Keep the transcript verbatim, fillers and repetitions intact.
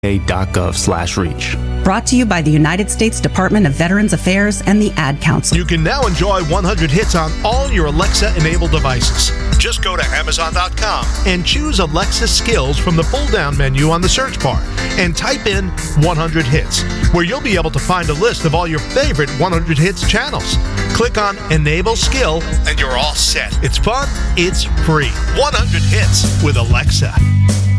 gov slash reach. Brought to you by the United States Department of Veterans Affairs and the Ad Council. You can now enjoy one hundred hits on all your Alexa-enabled devices. Just go to Amazon dot com and choose Alexa Skills from the pull-down menu on the search bar and type in one hundred hits, where you'll be able to find a list of all your favorite one hundred hits channels. Click on Enable Skill and you're all set. It's fun, it's free. one hundred hits with Alexa.